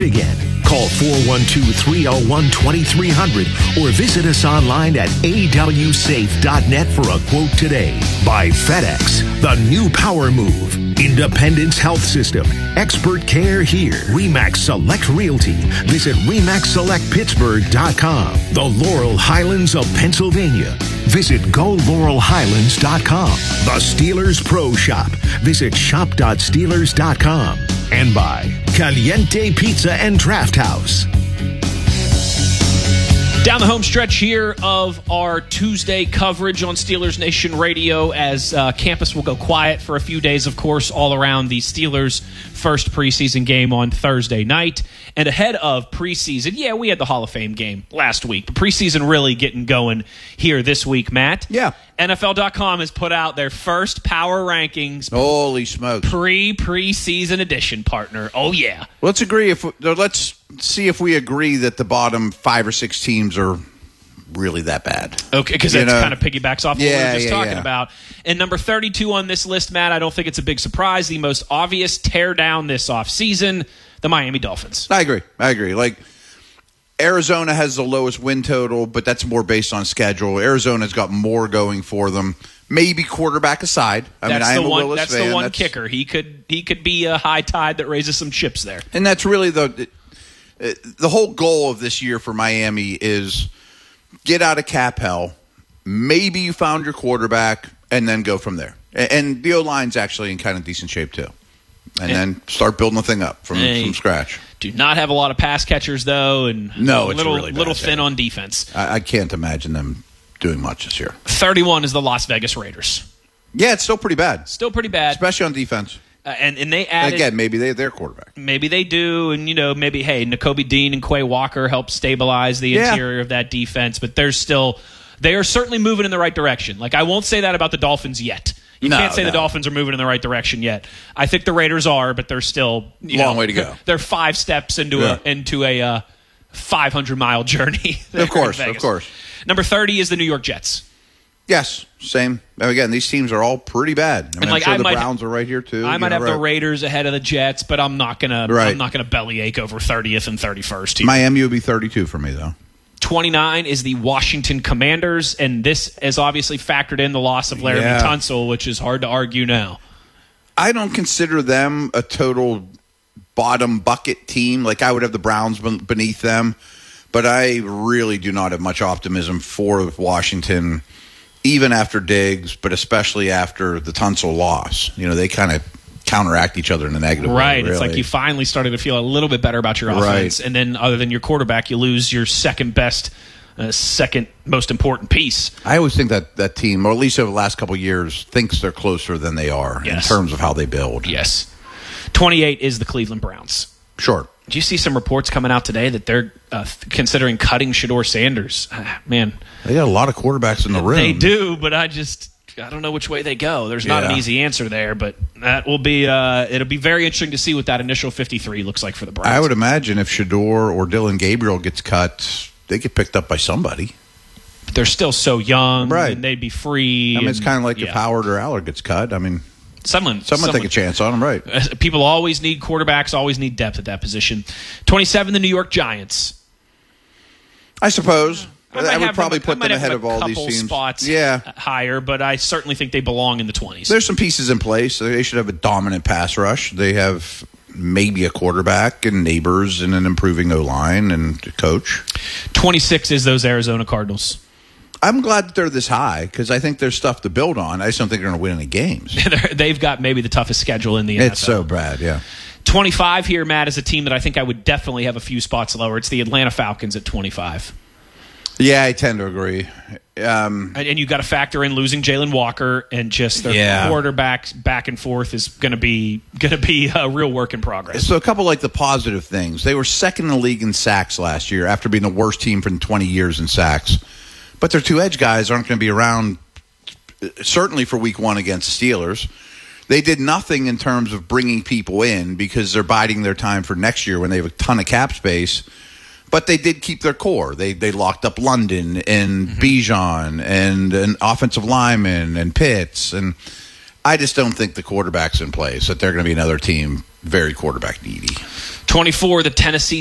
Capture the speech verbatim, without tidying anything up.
Again, call four one two, three oh one, two three hundred or visit us online at a w safe dot net for a quote today. By FedEx, the new power move. Independence Health System. Expert care here. RE/MAX Select Realty. Visit remax select pittsburgh dot com. The Laurel Highlands of Pennsylvania. Visit go laurel highlands dot com. The Steelers Pro Shop. Visit shop dot steelers dot com. And by Caliente Pizza and Draft House. Down the home stretch here of our Tuesday coverage on Steelers Nation Radio as uh, campus will go quiet for a few days, of course, all around the Steelers' first preseason game on Thursday night. And ahead of preseason, yeah, we had the Hall of Fame game last week, but preseason really getting going here this week, Matt. Yeah. N F L dot com has put out their first power rankings. Holy smokes. Pre-preseason edition, partner. Oh, yeah. Let's agree if let's see if we agree that the bottom five or six teams are really that bad. Okay, because that kind of piggybacks off what yeah, we were just yeah, talking yeah. about. And number thirty-two on this list, Matt, I don't think it's a big surprise. The most obvious teardown this offseason, the Miami Dolphins. I agree. I agree. Like, Arizona has the lowest win total, but that's more based on schedule. Arizona's got more going for them. Maybe quarterback aside. I that's mean, I am the a one. Willis That's fan. the one that's, kicker. He could he could be a high tide that raises some chips there. And that's really the the whole goal of this year for Miami is get out of cap hell. Maybe you found your quarterback, and then go from there. And the O-line's actually in kind of decent shape too. And, and then start building the thing up from, from scratch. Do not have a lot of pass catchers though, and no, a little it's really bad, little thin yeah. on defense. I, I can't imagine them doing much this year. thirty-one is the Las Vegas Raiders. Yeah, it's still pretty bad. Still pretty bad, especially on defense. Uh, and and they added and again, maybe they their quarterback. Maybe they do, and you know, maybe hey, Nakobe Dean and Quay Walker help stabilize the yeah. interior of that defense, but there's still they are certainly moving in the right direction. Like I won't say that about the Dolphins yet. You no, can't say no. the Dolphins are moving in the right direction yet. I think the Raiders are, but they're still you long know, way to go. They're five steps into yeah. a into a uh, five hundred mile journey. Of course, of course. Number thirty is the New York Jets. Yes, same. Again, these teams are all pretty bad. I mean, and like, I'm sure I the might, Browns are right here too. I might know, have right. the Raiders ahead of the Jets, but I'm not gonna. Right. I'm not gonna bellyache over thirtieth and thirty-first. Here. Miami would be thirty-two for me though. twenty-nine is the Washington Commanders, and this has obviously factored in the loss of Laramie yeah. Tunsil, which is hard to argue now. I don't consider them a total bottom bucket team. Like I would have the Browns beneath them, but I really do not have much optimism for Washington, even after Diggs, but especially after the Tunsil loss. You know, they kind of counteract each other in a negative right. way. Right. It's like you finally started to feel a little bit better about your offense, right. and then other than your quarterback, you lose your second best, uh, second most important piece. I always think that that team, or at least over the last couple of years, thinks they're closer than they are yes. in terms of how they build. Yes. twenty-eight is the Cleveland Browns. Sure. Do you see some reports coming out today that they're uh, considering cutting Shedeur Sanders? Uh, man. They got a lot of quarterbacks in the room. They do, but I just I don't know which way they go. There's not yeah. an easy answer there, but that will be uh, it'll be very interesting to see what that initial fifty-three looks like for the Browns. I would imagine if Shedeur or Dylan Gabriel gets cut, they get picked up by somebody. But they're still so young, right? And they'd be free. I mean, and, it's kind of like yeah. if Howard or Aller gets cut. I mean, someone, someone, someone take a chance on them, right? People always need quarterbacks, always need depth at that position. twenty-seven, the New York Giants. I suppose. I, I would probably them, put them ahead of all these teams. Spots yeah. higher, but I certainly think they belong in the twenties. There's some pieces in place. They should have a dominant pass rush. They have maybe a quarterback and neighbors and an improving O-line and a coach. twenty-six is those Arizona Cardinals. I'm glad that they're this high because I think there's stuff to build on. I just don't think they're going to win any games. They've got maybe the toughest schedule in the N F L. It's so bad, yeah. twenty-five here, Matt, is a team that I think I would definitely have a few spots lower. It's the Atlanta Falcons at twenty-five. Yeah, I tend to agree. Um, and, and you've got to factor in losing Jalen Walker, and just their yeah. quarterbacks back and forth is going to be going to be a real work in progress. So a couple like the positive things. They were second in the league in sacks last year after being the worst team for twenty years in sacks. But their two edge guys aren't going to be around, certainly for week one against the Steelers. They did nothing in terms of bringing people in because they're biding their time for next year when they have a ton of cap space. But they did keep their core. They they locked up London and mm-hmm. Bijan and an offensive lineman and Pitts. And I just don't think the quarterback's in place, that they're going to be another team very quarterback needy. twenty-four, the Tennessee